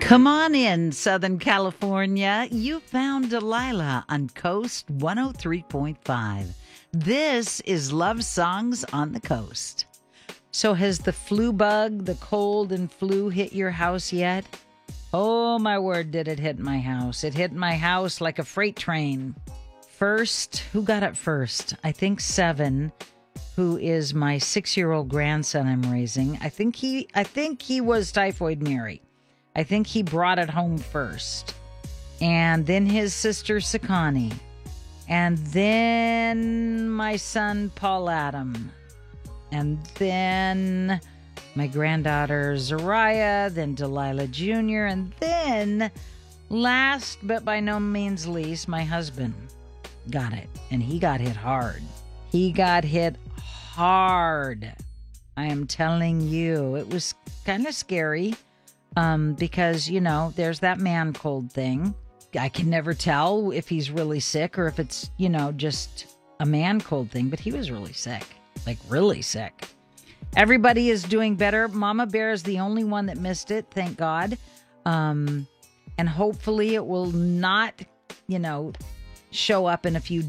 Come on in, Southern California. You found Delilah on Coast 103.5. This is Love Songs on the Coast. So has the flu bug, the cold and flu hit your house yet? Oh, my word, did it hit my house. It hit my house like a freight train. First, who got it first? I think Seven, who is my 6-year-old grandson I'm raising. I think he was Typhoid Mary. I think he brought it home first. And then his sister Sakani. And then my son Paul Adam. And then my granddaughter Zariah, then Delilah Jr., and then, last but by no means least, my husband got it. And he got hit hard. He got hit hard. I am telling you, it was kind of scary because, you know, there's that man cold thing. I can never tell if he's really sick or if it's, you know, just a man cold thing, but he was really sick. Like really sick. Everybody is doing better. Mama Bear is the only one that missed it, thank God. And hopefully it will not, you know, show up in a few